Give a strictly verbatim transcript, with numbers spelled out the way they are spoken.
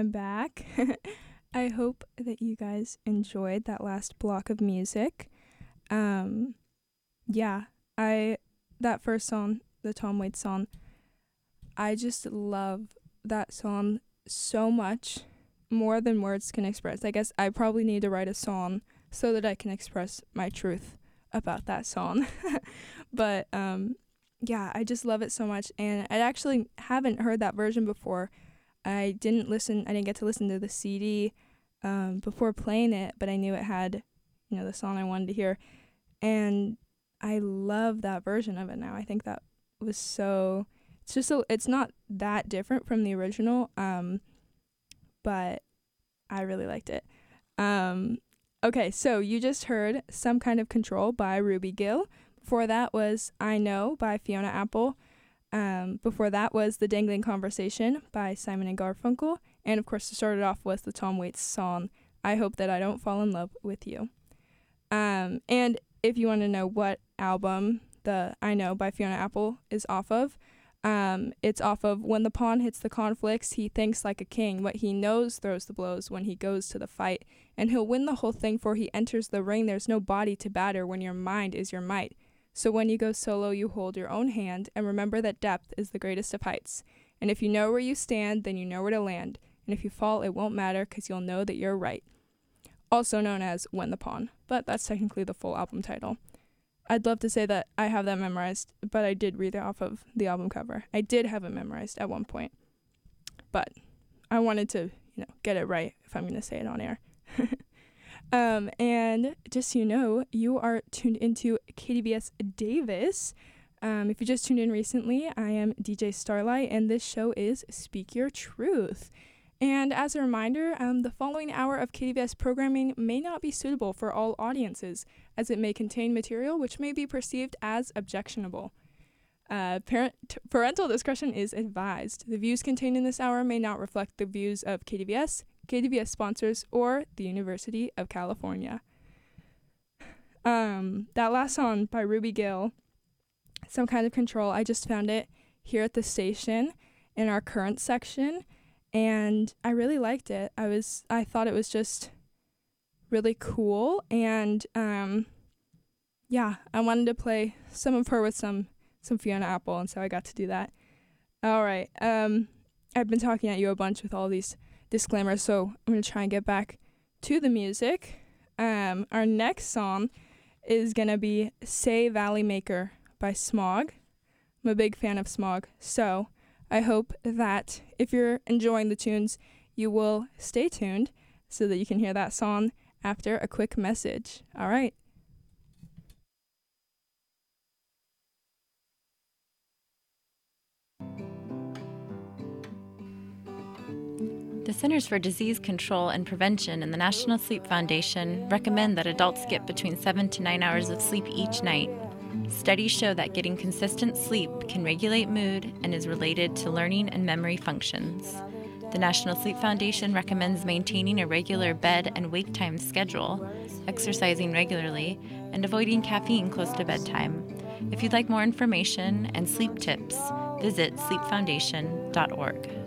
welcome back. I hope that you guys enjoyed that last block of music. Um, yeah, I that first song, the Tom Waits song, I just love that song so much, more than words can express. I guess I probably need to write a song so that I can express my truth about that song. But um, yeah, I just love it so much, and I actually haven't heard that version before. I didn't listen, I didn't get to listen to the C D um, before playing it, but I knew it had, you know, the song I wanted to hear. And I love that version of it now. I think that was so, it's just so, it's not that different from the original, um, but I really liked it. Um, okay, so you just heard Some Kind of Control by Ruby Gill. Before that was I Know by Fiona Apple. Um, before that was The Dangling Conversation by Simon and Garfunkel. And of course, to start it off was the Tom Waits song, I Hope That I Don't Fall in Love with You. Um, and if you want to know what album the I Know by Fiona Apple is off of, um, it's off of When the Pawn Hits the Conflicts, He Thinks Like a King. What he knows throws the blows when he goes to the fight. And he'll win the whole thing, for he enters the ring. There's no body to batter when your mind is your might. So when you go solo, you hold your own hand, and remember that depth is the greatest of heights. And if you know where you stand, then you know where to land. And if you fall, it won't matter, because you'll know that you're right. Also known as When the Pawn, but that's technically the full album title. I'd love to say that I have that memorized, but I did read it off of the album cover. I did have it memorized at one point, but I wanted to, you know, get it right if I'm going to say it on air. Um, and just so you know, you are tuned into K D V S Davis. Um, if you just tuned in recently, I am D J Starlight, and this show is Speak Your Truth. And as a reminder, um, the following hour of K D V S programming may not be suitable for all audiences, as it may contain material which may be perceived as objectionable. Uh, parent parental discretion is advised. The views contained in this hour may not reflect the views of K D V S, K D V S sponsors, or the University of California. Um, that last song by Ruby Gill, Some Kind of Control, I just found it here at the station in our current section, and I really liked it. I was, I thought it was just really cool, and um, yeah, I wanted to play some of her with some, some Fiona Apple, and so I got to do that. All right, um, I've been talking at you a bunch with all these disclaimers, so I'm going to try and get back to the music. Um, our next song is going to be Say Valley Maker by Smog. I'm a big fan of Smog, so I hope that if you're enjoying the tunes, you will stay tuned so that you can hear that song after a quick message. All right. The Centers for Disease Control and Prevention and the National Sleep Foundation recommend that adults get between seven to nine hours of sleep each night. Studies show that getting consistent sleep can regulate mood and is related to learning and memory functions. The National Sleep Foundation recommends maintaining a regular bed and wake time schedule, exercising regularly, and avoiding caffeine close to bedtime. If you'd like more information and sleep tips, visit sleep foundation dot org.